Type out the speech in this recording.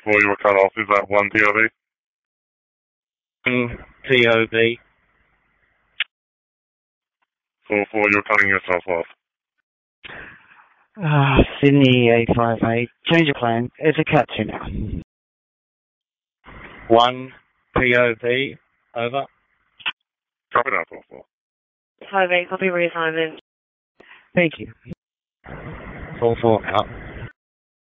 4, you were cut off. Is that 1 POV? POV. 4, you're cutting yourself off. Sydney 858. Change of plan. It's a cut to now. 1 POV. Over. Copy that, 4. POV, copy reassignment. Thank you. 4 out.